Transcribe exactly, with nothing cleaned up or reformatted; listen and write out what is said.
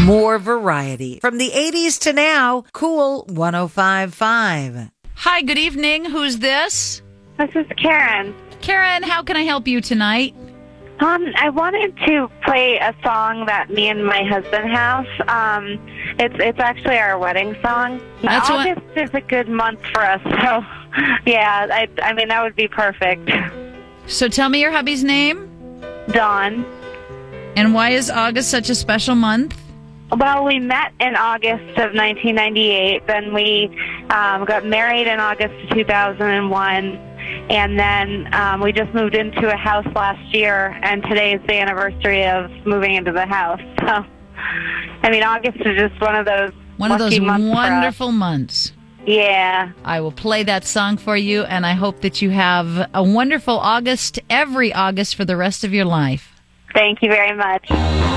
More variety. From the eighties to now, Cool one oh five point five. Hi, good evening. Who's this? This is Karen. Karen, how can I help you tonight? Um, I wanted to play a song that me and my husband have. Um, it's it's actually our wedding song. That's what- August is a good month for us, so yeah, I, I mean that would be perfect. So tell me your hubby's name. Dawn. And why is August such a special month? Well, we met in August of nineteen ninety-eight. Then we um, got married in August of two thousand one. And then um, we just moved into a house last year, and today is the anniversary of moving into the house. So, I mean, August is just one of those One of those lucky months for us. wonderful months. Yeah. I will play that song for you, and I hope that you have a wonderful August, every August, for the rest of your life. Thank you very much.